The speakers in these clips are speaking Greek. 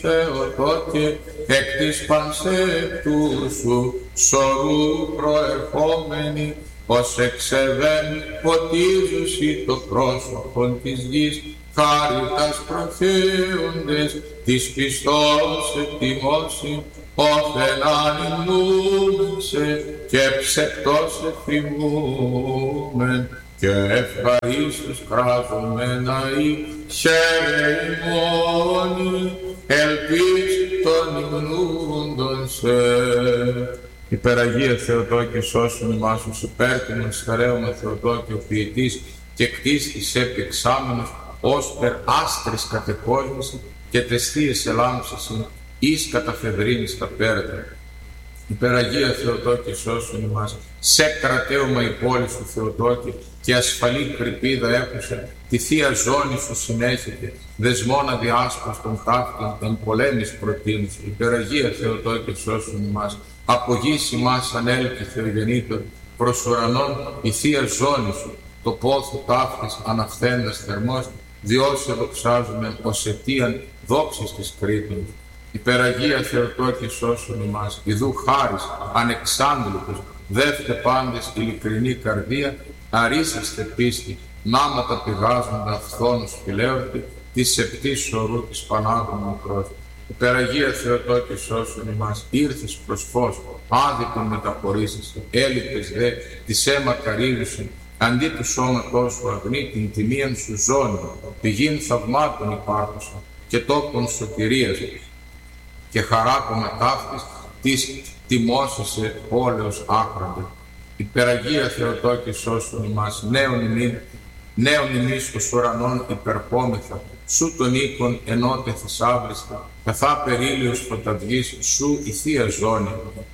Θεοτόκε, εκ της πανσέπτου σου σωρού προερχόμενη, ως εξεβέν ποτίζουσι το πρόσωπον της γης, χάριτας προφέοντες της πιστός εκτιμώσει, όφεν ανυμνούμενσε και ψευτός εφημούμεν, και ευχαρίστως κράζομεν αεί, χαίρε ημώνη, ελπίς των υμνούντων σε. Υπεραγία Θεοτόκε, σώσον ημάς ως υπέρτιμον στερέωμα Θεοτόκε, ο ποιητής και κτίστης επεξάμενος, ως περ άστρης κατεκόσμηση και τεστίες ελάμψησιν, εις καταφευρύνης τα πέρτα. Υπεραγία Θεοτόκε, σώσον ημάς, σε κρατέωμα η πόλη σου Θεοτόκε, και ασφαλή κρυπίδα έκουσε, τη θεία ζώνη σου συνέχεται, δεσμόνα διάσπας των ταύτων, των πολέμης προτείνους. Υπεραγία Θεοτόκε, σώσον ημάς, από γης ημάς ανέλκει Θεογεννήτων, προς ουρανών η θεία ζώνη σου, το πόθο ταύτης αναφθέντας θερμός, διότι δοξάζουμε ως αιτίαν δόξης της Κρήτων. Υπεραγία Θεοτόκε, σώσον ημάς, ιδού χάρις ανεξάντλητος, δεύτε πάντες ειλικρινή καρδία, αρίσαστε πίστη, νάματα πηγάζοντα αυθόνους φιλέωτη, της επτής σωρού της Πανάγων Μικρός. Υπεραγία Θεοτόκε, σώσον ημάς, ήρθες προς φως, άδικον μεταπορήσεις, έλειπες δε της αίμα καρύβησιν, αντί του σώματός σου αγνή την τιμίαν σου ζώνη, πηγήν θαυμάτων υπάρχουσα και τόπων σωτηρίας, και χαράκομα ταύτης της τιμώσεσαι όλεως άκραντε. Υπεραγία Θεοτόκε, σώσον ημάς, νέον ημείς ως ουρανών υπερπόμεθα, σου τον οίκον ενώτε θησαύριστα, καθά περίλιος φωταυγής σου η θεία ζώνη.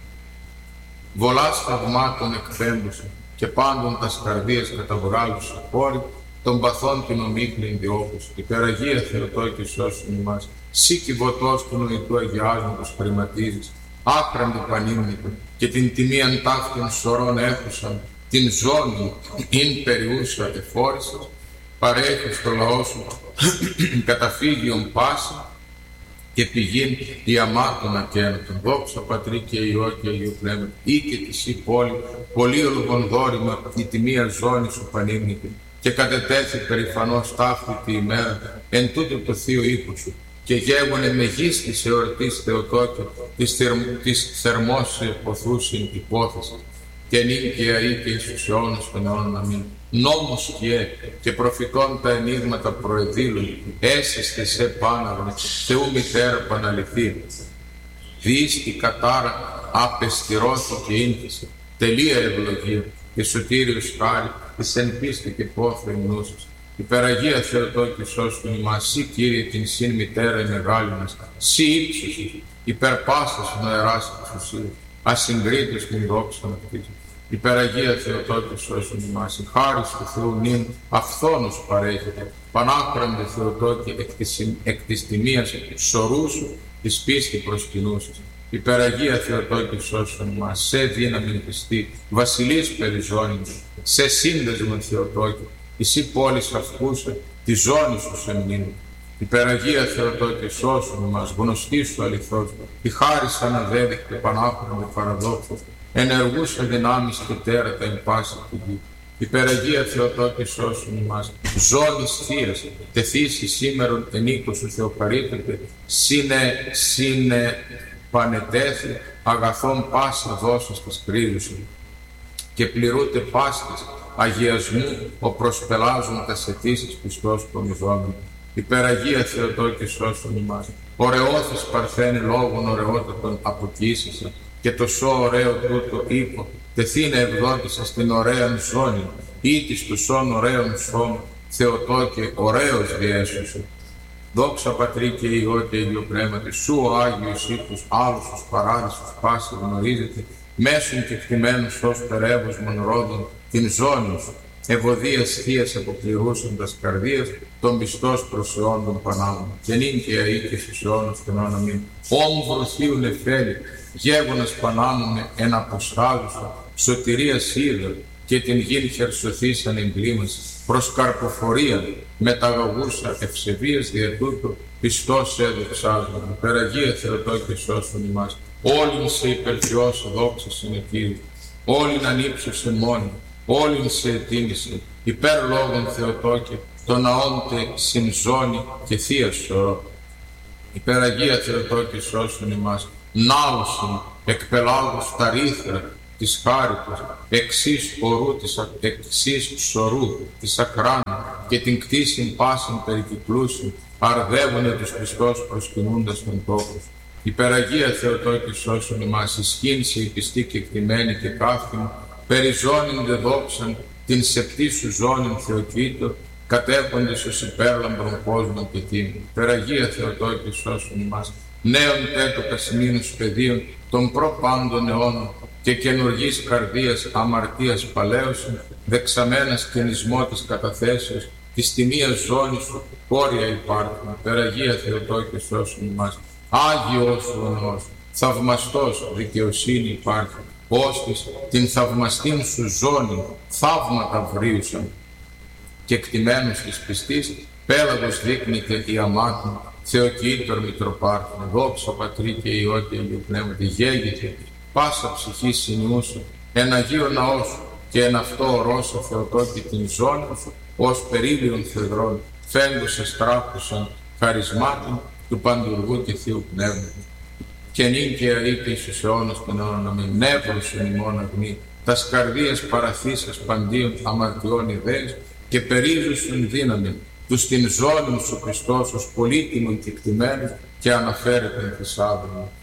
Βολάς θαυμάτων εκπέμπουσε, και πάντων τας καρδίας καταβουράλουσα πόρη, των παθών την ομίχλην διόχους. Υπεραγία Θεοτόκε, σώσον ημάς, σύ κυβωτός του νοητού αγιάζοντος χρηματίζεις, άκραντη πανίμνητο, και την τιμίαν ταύτην σωρών έχουσαν, την ζώνη ειν περιούσα εφόρησας, παρέχει στο λαό σου καταφύγιον πάση και πηγήν διαμάτων ακένωτων. Δόξα Πατρί και Υιό και Αγίου Πνεύματος, ή και της η πόλη, πολύ ολογον δόρημα η τιμία ζώνη σου πανίμνητη, και κατετέθη περηφανώς ταύτη τη ημέρα, εν τούτο το θείο οίκο σου, και γέγονε μεγίστης εορτής Θεοτόκε, της θερμός ποθούσιν υπόθεση, και νυν και αεί και εις τους αιώνας των αιώνων αμήν. Νόμος και προφητών τα ενίγματα προεδήλουν, έσεστε σε πάναγνε, Θεού μητέρα παναληφθεί. Διείς η κατάρα απεστηρώθη και ίνθησε, τελεία ευλογία, και σωτήριος χάρη, της εν πίστη και πόθο υμνούσης. Υπεραγία Θεοτόκε, σώσον ημάς, σύ Κύριε την συν μητέρα μεγάλη μας, σύ ύψους, υπερπάστας νοεράς εξουσίας, ασυγκρίτως την δόξα αυτής. Υπεραγία Θεοτόκε, σώσον ημάς, η χάρις του Θεού νυν αυθόνος παρέχεται, πανάκραντε Θεοτόκε, εκ της τιμίας σωρού σου, της πίστη προσκυνούσης. Υπεραγία Θεοτόκε, σώσον ημάς, σε δύναμη πιστή, βασιλείς περιζώνης, σε σύνδεσμο Θεοτόκε, εσύ πόλης αυκούσε, τη ζώνη σου σε μνήμη. Υπεραγία Θεοτόκε, σώσον ημάς, γνωστή σου αληθώς, η χάρις αναδέδειχτε πανάκρονε παραδόξος, ενεργούσα δυνάμεις και τέρατα εν πάση τη γη. Υπεραγία Θεοτόκε, σώσον ημάς, ζώνης θείας, τεθήσει σήμερον εν οίκο σου Θεοχαρίτητε, σύνε πανετέθη, αγαθών πάσα δώσας της κρίδους, και πληρούνται πάστης αγιασμού, ο προσπελάζουν τας αιτήσεις πιστός προμιζόμενο. Υπεραγία Θεοτόκε, σώσον ημάς, ωραιώθης παρθένη λόγων ωραιότατων αποκοίησης, και το σώ ωραίο τούτο οίκο, τεθήνε ευδόκησα στην ωραίαν ζώνη, ή της του σών ωραίων σώμα, Θεοτόκε, ωραίος διέσωσε. Δόξα Πατρί και Υιό και Αγίου Πνεύματος, σου ο Άγιος οίκος, άλλους τους παράδεισους πάση γνωρίζεται, μέσον και κτημένους ως περεύωσμον ρόδων την ζώνη σου, ευωδίας θείας αποπληρούσαντας καρδίας, των πιστός προσεών των Πανάμων, και νυν και αεί και στους αιώνας των αιώνων αμήν. Όμβρο θείου νεφέλη, γέγονας Πανάμων εν αποστάλουσα, σωτηρίας είδωρ, και την γην χερσωθήσαν εγκλήμας, προς καρποφορία μεταγωγούσα ευσεβίας δια τούτο, πιστός έδοξάζομαι, υπεραγία Θεοτό και σώσον ημάς, όλην σε υπερθυώσε δόξα συνεκείρη, όλην ανύψωσε μόνη, όλην σε ετίμησε, υπέρ λόγων Θεοτόκε, το ναόντε συμζώνη και θεία σωρό. Υπεραγία Θεοτόκε σώσον ημάς, ναούσιν εκπελάγους τα ρήθρα της χάριτος, εξής σωρού της ακράνου και την κτήσιν πάσιν περικυκλούσιν, αρδεύουνε τους Χριστός προσκυνούντας τον τόπος. Υπεραγία Θεοτόκε σώσον ημάς, ισχύν σε η πιστή και κτημένη και καύχημα, περιζώνην δε δόξαν την σεπτή σου ζώνην Θεοκήτω, κατέχοντες ως υπέρλαμπρον κόσμων και τίμων. Υπεραγία Θεοτόκε σώσον ημάς, νέων τέτο κασιμήνους πεδίων των προπάντων αιώνων και καινουργής καρδίας αμαρτίας παλαίωσιν, δεξαμένας καινισμό της καταθέσεως, της τιμίας ζώνης σου, όρια υπάρχουν. Υπεραγία Θεοτόκε σώσον ημάς, Άγιος σου ο ναός, θαυμαστός δικαιοσύνη υπάρχει, ώστις την θαυμαστήν σου ζώνη θαύματα βρίουσαν και κτημένος της πιστής, πέλαγος δείκνυται η αμάτων, Θεοκοίτορ Μητροπάρχον, δόξα Πατρί και Υιό και Αγίου Πνεύματι, γέγεται πάσα ψυχή συνιούσου, εν Αγίο ναό σου και εν αυτό ορόσο Θεοτόκη την ζώνη σου, ως περίλιον θεδρών, φέγγουσε στράφουσαν χαρισμάτων του Παντουργού και Θείου Πνεύματος. Και νυν και αεί και εις τους αιώνας των αιώνων αμήν, νεύρωσον ημών αγνή, τας καρδίας παραθήσας παντίων αμαρτιών ιδέες και περίζουσον δύναμη, τους την ζώνη σου Χριστός ως πολύτιμον και κτημένους και αναφέρεται θησαύρων.